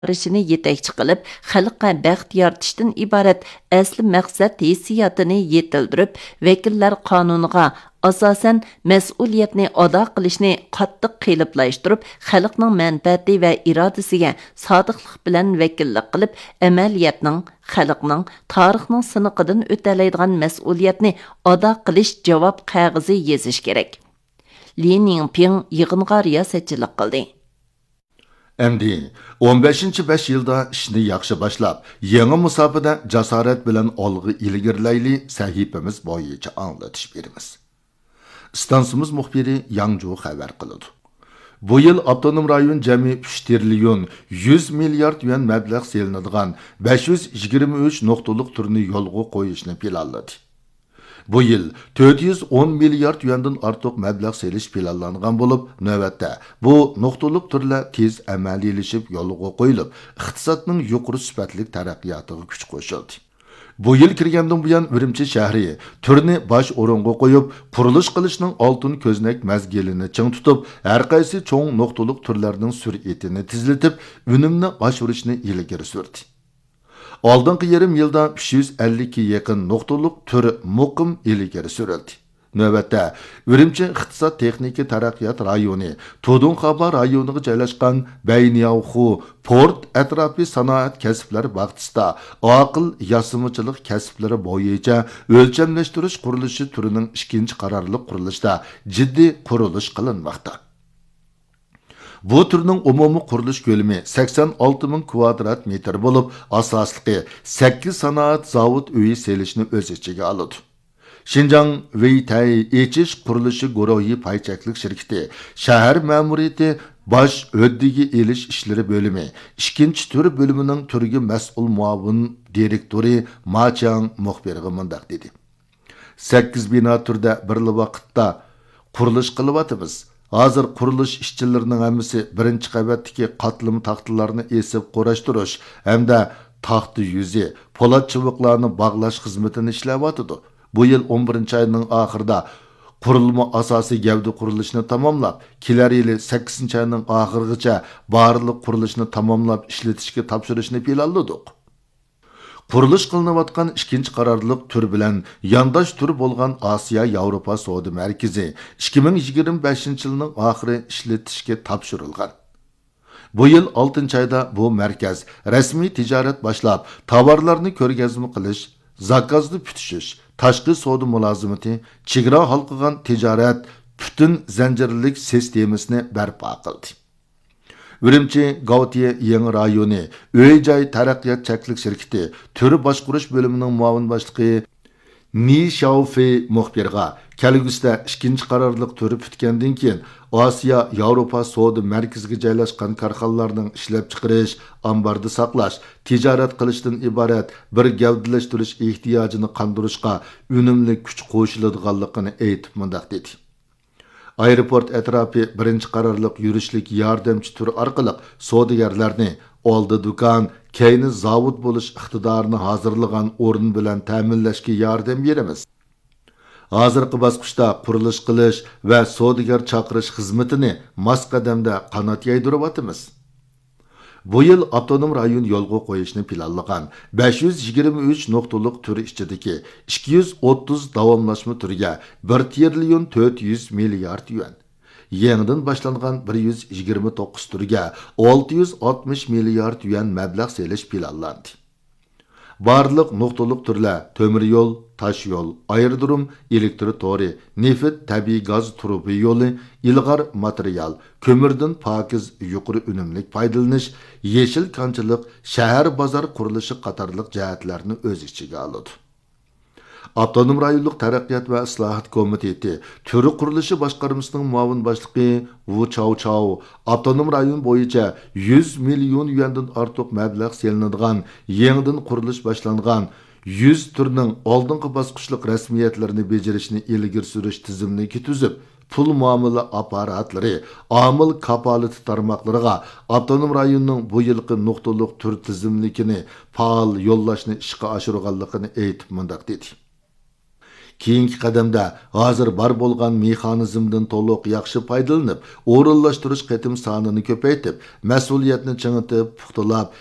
barışını yetakchi qilib, xalqqa baxt yaratishdan iborat asli maqsad hissiyotini yetildirib, vakillar qonuniga asosan mas'uliyatni ado qilishni qattiq qiyinlashtirib, xalqning manfaati va irodasiga sodiqlik bilan vakillik qilib, amaliyotning, xalqning, tarixning siniqidan o'talaydigan mas'uliyatni ado qilish javob qog'ozi yozish kerak. Li Ningping yig'inga riyosatchilik qildi. Әмді 15-5 yılda işini yaxşı başlap, yeni musafada jasorat bilan olg'i ilgirlayli sahifamiz bo'yicha anglatish beramiz. Stansimiz muxbiri Yangju xabar qiladi. Bu yil avtonom rayon jami 3 trillion 100 milliard yuan mablag' selinadigan 523 nuqtalik turni yo'lga qo'yishni planladi. Bu yil 410 milliard yuandan ortiq mablag' selish planlangan bo'lib, navbatda bu nuqtalik turlar tez amaliylashib yo'lga qo'yilib, iqtisodning yuqori sifatli taraqqiyotiga kuch qo'shildi. Bu yil kirgandan buyon Urumchi shahri turni bosh o'ringa qo'yib, qurilish qilishning oltin ko'znak mazgilini ching tutib, har qaysi cho'ng nuqtalik turlarning sur'atini tezlatib, unumni oshirishni ilgari surdi. Oldingi yarim yilda 352 yaqin nuqtalik tur muqim ilgari surildi. Növbətdə Ürümçi İqtisad Texniki Taraqqiyat rayoni, Tudunxaba rayoniga joylashgan Bayniyavxu port ətrafı sanoat kasblari vaqtida aqil yasımıçılıq kasblari bo'yicha o'lchamlashtirish qurilishi turining ikkinchi qarorliq qurilishida jiddiy qurilish qilinmoqda. Bu turning umumiy qurilish ko'lami 86 ming kvadrat metr bo'lib, asosliqi 8 sanoat zavod uyi selishni o'z ichiga oladi. Şinjan Veytay Eçiş Qurilishi Guruhi paychaklik shirkati, shahar ma'muriyati bosh o'ddiga elish ishlari bo'limi, ikkinchi tur bo'limining turga mas'ul muavin direktori Machang muxbirga mundaq dedi. 8 bino turda bir vaqtda qurilish qilyapmiz. Hozir qurilish ishchilarining hammasi birinchi qavatdagi qatlim taxtalarni esib qo'rashtirish hamda taxta yuzi, po'lat chiviqlarni bog'lash xizmatini ishlayotdi. Bu yil 11 ayning oxirida qurilma asosiy gavda qurilishini tamomlab, kelar yili 8 ayning oxirigacha barliq qurilishni tamomlab ishlatishga topshirishni planladik. Qurilish qilinayotgan ikkinchi qarorliq tur bilan yandosh tur bo'lgan Osiyo Yevropa savdo markazi 2025-yilning oxiri ishlatishga topshirilgan. Bu yil 6 oyda bu markaz rasmiy tijorat boshlab, tovarlarni ko'rgazma qilish, zakozni putishish, tashqi savdo mulozimati, chegara halqigan tijorat butun zanjirlik sistemasini barpo qildi. Urumchi Gautiye yangi rayoni uy-joy taraqqiyot cheklik shirkati turi boshqarish bo'limining muavin boshlig'i Ni Xiaofei muxbirga kelgusida ikkinchi qarorliq turi bitgandan keyin Osiyo Yevropa savdo markaziga joylashgan korxonalarning ishlab chiqarish, ambarda saqlash, tijorat qilishdan iborat bir gavdalashtirish ehtiyojini qondirishga unumli kuch qo'shiladiganligini aytib mundaq dedi. Aeroport atrofi birinchi qarorliq yurishlik yordamchi tur orqali savdogarlarni oldi do'kon, keyni zavod bo'lish iqtidorini hozirlagan o'rin bilan ta'minlashga yordam beramiz. Hozirgi bosqichda qurilish qilish va savdogar chaqirish xizmatini mos qadamda qanot yaydiryapmiz. Bu yil avtonom rayon yo'lga qo'yishni planlagan 523 nuqtalik turi ichidagi 230 davomlashma turga 1 trillion 400 milliard yuan. Yangidan boshlangan 129 turga 660 milliard yuan mablag' selish planlandi. Barliq nuqtalik turlar temir yo'l, tosh yo'l, aerodrom, elektr tori, neft, tabiiy gaz trubi yo'li, ilg'or material, ko'mirdan pokiz yuqori unumlik foydalanish, yeshil konchilik, shahar bozor qurilishi qatorliq jihatlarni o'z ichiga oladi. Avtonom rayonlik taraqqiyot va islohot komiteti turi qurilishi boshqarmasining muavin boshlig'i Wu Chao avtonom rayon bo'yicha 100 million yuandan ortiq mablag' selinadigan, yangidan qurilish boshlangan 100 turning oldingi bosqichlik rasmiyatlarini bajarishni ilgari surish tizimini tuzib, pul muomala apparatlari, omil kapolati tarmoqlariga avtonom rayonning bu yilgi nuqtalik tur tizimlikini faol yo'llashni ishga oshirganligini aytib mundaq dedi. keyingi qadamda hozir bor bo'lgan mexanizmdan to'liq yaxshi foydalanib, o'rinlashtirish qatim sonini ko'paytib, mas'uliyatni chingitib, puxtalab